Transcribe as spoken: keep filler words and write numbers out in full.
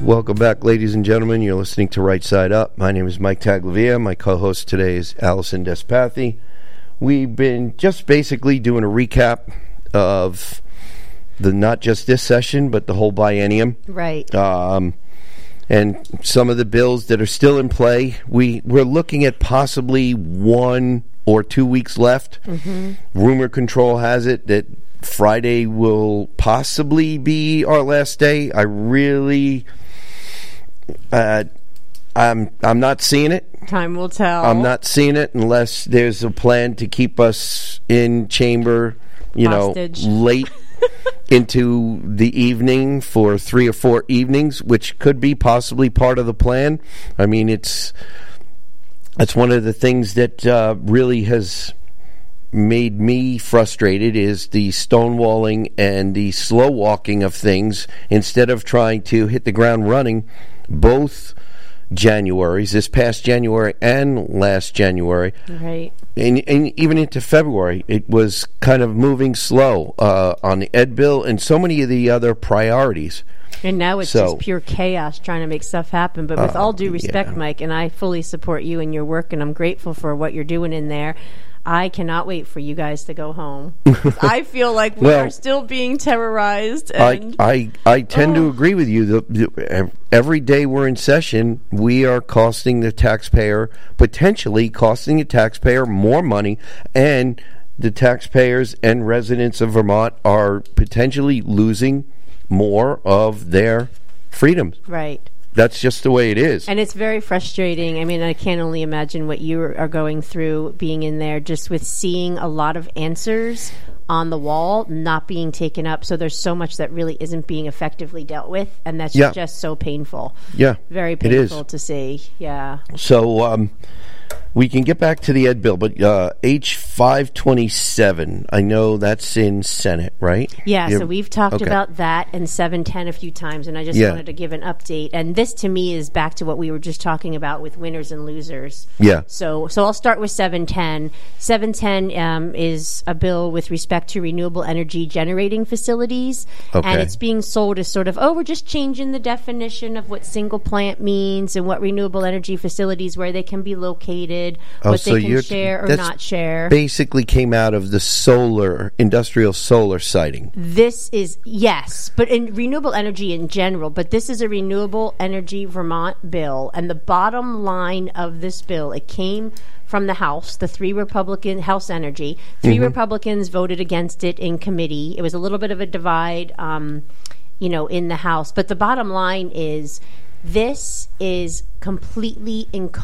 Welcome back, ladies and gentlemen. You're listening to Right Side Up. My name is Mike Taglavia. My co-host today is Allison Despathy. We've been just basically doing a recap of the not just this session, but the whole biennium. Right. Um, and some of the bills that are still in play. We, we're looking at possibly one or two weeks left. Mm-hmm. Rumor control has it that Friday will possibly be our last day. I really... Uh, I'm I'm not seeing it. Time will tell. I'm not seeing it unless there's a plan to keep us in chamber, you Hostage. know, late into the evening for three or four evenings, which could be possibly part of the plan. I mean, it's it's one of the things that uh, really has made me frustrated is the stonewalling and the slow walking of things instead of trying to hit the ground running. Both Januaries, this past January and last January, right, and, and even into February, it was kind of moving slow uh, on the Ed bill and so many of the other priorities. And now it's so, just pure chaos trying to make stuff happen. But with uh, all due respect, yeah. Mike, and I fully support you and your work, and I'm grateful for what you're doing in there. I cannot wait for you guys to go home. I feel like we well, are still being terrorized. And I, I, I tend oh. to agree with you. The, the, every day we're in session, we are costing the taxpayer, potentially costing the taxpayer more money, and the taxpayers and residents of Vermont are potentially losing more of their freedoms. Right. That's just the way it is. And it's very frustrating. I mean, I can't only imagine what you are going through being in there, just with seeing a lot of answers on the wall not being taken up. So there's so much that really isn't being effectively dealt with, and that's yeah. just so painful. Yeah, very painful to see. Yeah. So um, we can get back to the Ed bill, but uh, H five twenty-seven, I know that's in Senate, right? Yeah, You're, so we've talked okay. about that and seven ten a few times, and I just yeah. wanted to give an update. And this, to me, is back to what we were just talking about with winners and losers. Yeah. So so I'll start with seven ten. seven ten um, is a bill with respect to renewable energy generating facilities, okay. and it's being sold as sort of, oh, we're just changing the definition of what single plant means and what renewable energy facilities, where they can be located, oh, what so they can you're, share or not share. Basically came out of the solar, industrial solar siting. This is, yes, but in renewable energy in general, but this is a Renewable Energy Vermont bill, and the bottom line of this bill, it came from the House, the three Republican, House Energy, three mm-hmm. Republicans voted against it in committee. It was a little bit of a divide, um, you know, in the House, but the bottom line is this is completely in